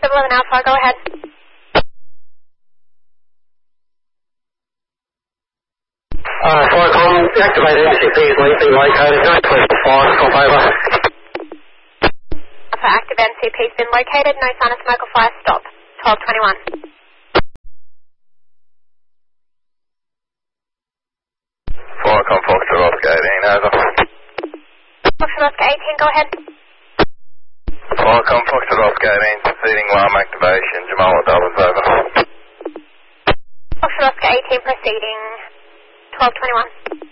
711 Alpha, go ahead. Forecom, activate MCP, being located, no place to fire, stop over. Alpha, active NCP's been located, no sign of smoke or fire, stop. 1221. Forecom, Foxtrot Oscar 18, over. Foxtrot Oscar 18, go ahead. Forecom, Foxtrot Oscar 18, proceeding alarm activation, Jamal Doubles, over. Foxtrot Oscar 18, proceeding 1221.